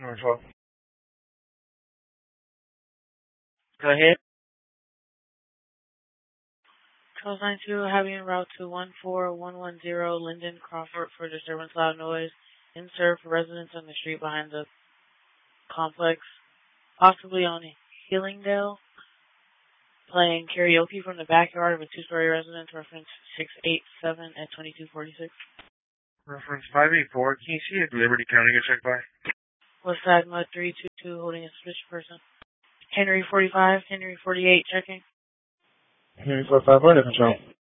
Number 12. Go ahead. 1292, having en route to 14110 Linden Crawford for disturbance loud noise. Insert for residents on the street behind the complex, possibly on Healingdale. Playing karaoke from the backyard of a two-story residence, reference 687 at 2246. Reference 584. Can you see if Liberty County gets checked by? Westside Mud 322 holding a suspicious person. Henry 45, Henry 48 checking. Henry 45, what different channel?